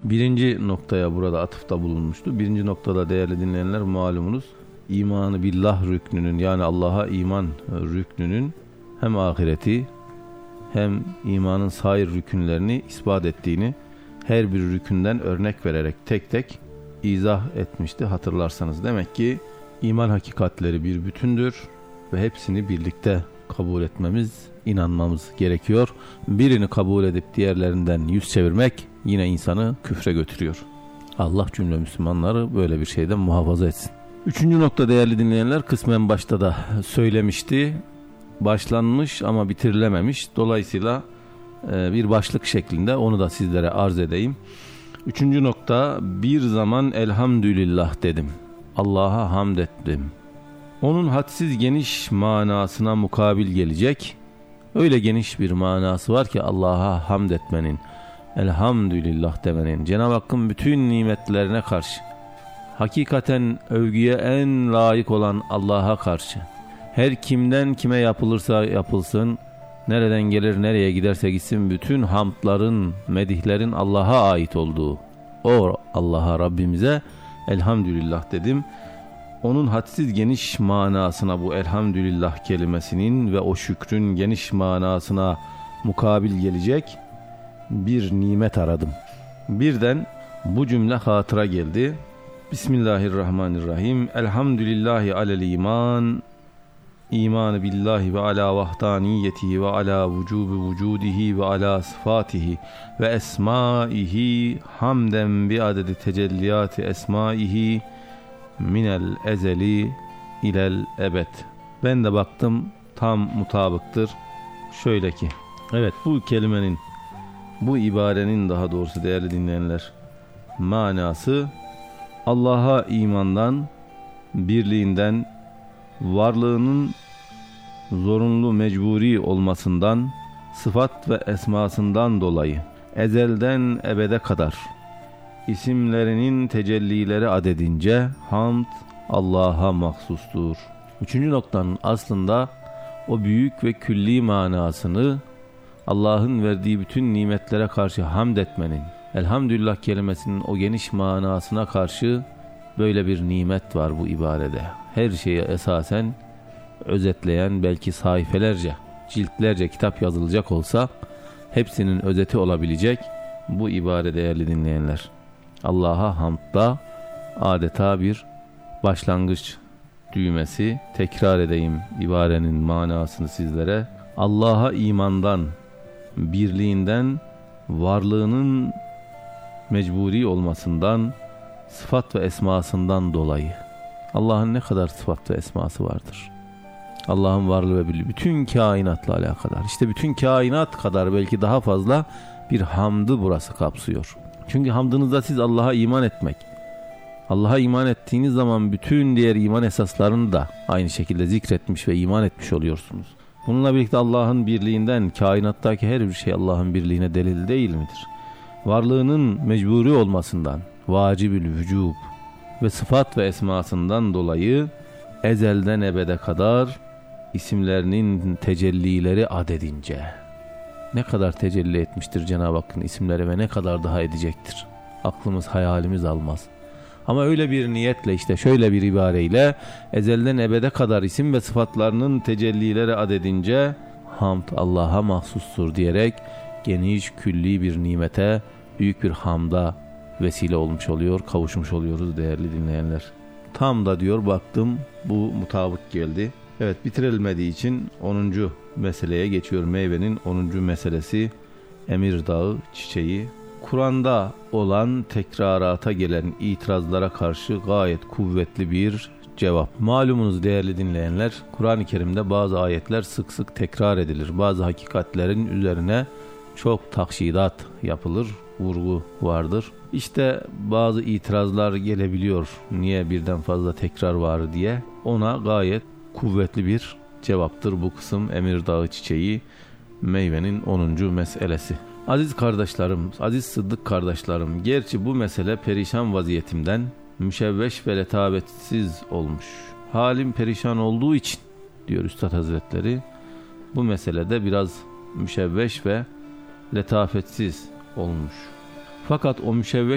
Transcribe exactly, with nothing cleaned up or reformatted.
birinci noktaya burada atıfta bulunmuştu. Birinci noktada değerli dinleyenler malumunuz imanı billah rüknünün, yani Allah'a iman rüknünün hem ahireti hem imanın sair rükünlerini ispat ettiğini her bir rükünden örnek vererek tek tek izah etmişti hatırlarsanız. Demek ki iman hakikatleri bir bütündür ve hepsini birlikte kabul etmemiz, inanmamız gerekiyor. Birini kabul edip diğerlerinden yüz çevirmek yine insanı küfre götürüyor. Allah cümle Müslümanları böyle bir şeyden muhafaza etsin. Üçüncü nokta değerli dinleyenler, kısmen başta da söylemişti. Başlanmış ama bitirilememiş. Dolayısıyla bir başlık şeklinde onu da sizlere arz edeyim. Üçüncü nokta, bir zaman elhamdülillah dedim. Allah'a hamd ettim. Onun hadsiz geniş manasına mukabil gelecek. Öyle geniş bir manası var ki Allah'a hamd etmenin, elhamdülillah demenin, Cenab-ı Hakk'ın bütün nimetlerine karşı, hakikaten övgüye en layık olan Allah'a karşı, her kimden kime yapılırsa yapılsın, nereden gelir nereye giderse gitsin, bütün hamdların, medihlerin Allah'a ait olduğu o Allah'a, Rabbimize elhamdülillah dedim. Onun hadsiz geniş manasına, bu elhamdülillah kelimesinin ve o şükrün geniş manasına mukabil gelecek bir nimet aradım. Birden bu cümle hatıra geldi. Bismillahirrahmanirrahim. Elhamdülillahi alel iman. İmanı billahi ve ala vahdaniyetihi ve ala vücubi vücudihi ve ala sıfatihi ve esmaihi hamden bi adedi tecelliyati esmaihi minel ezeli ilel ebed. Ben de baktım tam mutabıktır. Şöyle ki, evet, bu kelimenin, bu ibarenin daha doğrusu değerli dinleyenler, manası Allah'a imandan, birliğinden, varlığının zorunlu mecburi olmasından, sıfat ve esmasından dolayı ezelden ebede kadar isimlerinin tecellileri adedince hamd Allah'a mahsustur. Üçüncü noktanın aslında o büyük ve külli manasını, Allah'ın verdiği bütün nimetlere karşı hamd etmenin, elhamdülillah kelimesinin o geniş manasına karşı böyle bir nimet var bu ibarede. Her şeyi esasen özetleyen, belki sayfelerce, ciltlerce kitap yazılacak olsa hepsinin özeti olabilecek bu ibare değerli dinleyenler. Allah'a hamdda adeta bir başlangıç düğmesi. Tekrar edeyim ibarenin manasını sizlere. Allah'a imandan, birliğinden, varlığının mecburi olmasından, sıfat ve esmasından dolayı. Allah'ın ne kadar sıfat ve esması vardır. Allah'ın varlığı ve birliği bütün kainatla alakadar. İşte bütün kainat kadar belki daha fazla bir hamdı burası kapsıyor. Çünkü hamdınızda siz Allah'a iman etmek, Allah'a iman ettiğiniz zaman bütün diğer iman esaslarını da aynı şekilde zikretmiş ve iman etmiş oluyorsunuz. Bununla birlikte Allah'ın birliğinden, kainattaki her bir şey Allah'ın birliğine delil değil midir? Varlığının mecburi olmasından, vacibül vücub ve sıfat ve esmasından dolayı ezelden ebede kadar isimlerinin tecellileri adedince, ne kadar tecelli etmiştir Cenab-ı Hakk'ın isimleri ve ne kadar daha edecektir. Aklımız, hayalimiz almaz. Ama öyle bir niyetle, işte şöyle bir ibareyle, ezelden ebede kadar isim ve sıfatlarının tecellileri adedince hamd Allah'a mahsustur diyerek geniş, külli bir nimete, büyük bir hamda vesile olmuş oluyor, kavuşmuş oluyoruz değerli dinleyenler. Tam da diyor baktım bu mutabık geldi. Evet, bitirilmediği için onuncu meseleye geçiyor. Meyvenin onuncu meselesi Emir Dağı çiçeği. Kur'an'da olan tekrarata gelen itirazlara karşı gayet kuvvetli bir cevap. Malumunuz değerli dinleyenler, Kur'an-ı Kerim'de bazı ayetler sık sık tekrar edilir. Bazı hakikatlerin üzerine çok taksidat yapılır, vurgu vardır. İşte bazı itirazlar gelebiliyor, niye birden fazla tekrar var diye. Ona gayet kuvvetli bir cevaptır bu kısım Emir Dağı çiçeği, meyvenin onuncu meselesi. Aziz kardeşlerim, aziz sıddık kardeşlerim, gerçi bu mesele perişan vaziyetimden müşevveş ve letabetsiz olmuş. Halim perişan olduğu için diyor Üstad Hazretleri, bu meselede biraz müşevveş ve letafetsiz olmuş. Fakat o müşevveş